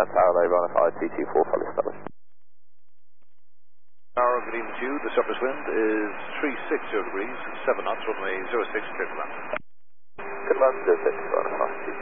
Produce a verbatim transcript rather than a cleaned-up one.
South Tower, they run a T two four fully established. Tower, good evening to you. The surface wind is three sixty degrees, seven knots, runway zero six, clear to land. Good luck, zero six, run a